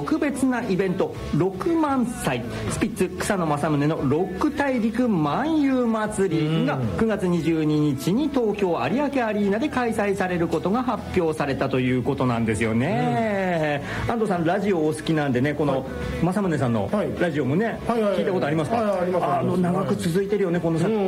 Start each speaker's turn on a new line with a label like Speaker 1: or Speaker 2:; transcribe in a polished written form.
Speaker 1: 特別なイベント6万歳スピッツ草野正宗のロック大陸漫遊祭りが9月22日に東京有明アリーナで開催されることが発表されたということなんですよね。安藤さんラジオお好きなんでね、この正宗さんのラジオもね、聞いたことありますか？
Speaker 2: あります。
Speaker 1: 長く続いてるよねこの